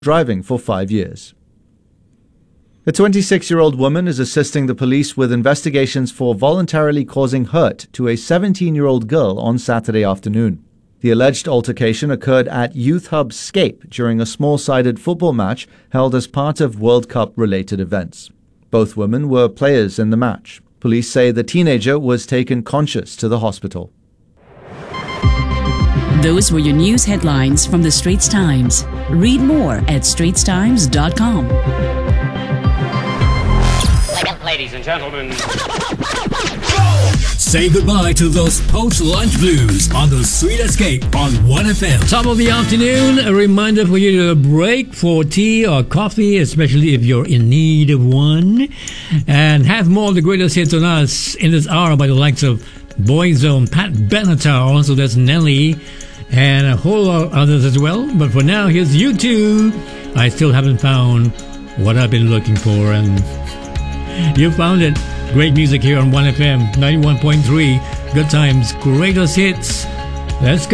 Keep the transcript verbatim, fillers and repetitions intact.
driving for five years. A twenty-six-year-old woman is assisting the police with investigations for voluntarily causing hurt to a seventeen-year-old girl on Saturday afternoon. The alleged altercation occurred at Youth Hub Scape during a small-sided football match held as part of World Cup-related events. Both women were players in the match. Police say the teenager was taken conscious to the hospital. Those were your news headlines from the Straits Times. Read more at straits times dot com. Ladies and gentlemen, say goodbye to those post-lunch blues on the Sweet Escape on one F M. Top of the afternoon, a reminder for you to break for tea or coffee, especially if you're in need of one. And have more of the greatest hits on us in this hour by the likes of Boyzone, Pat Benatar, also that's Nelly, and a whole lot of others as well. But for now, here's U two. I still haven't found what I've been looking for, and you found it. Great music here on one F M, ninety-one point three. Good times, greatest hits. Let's go.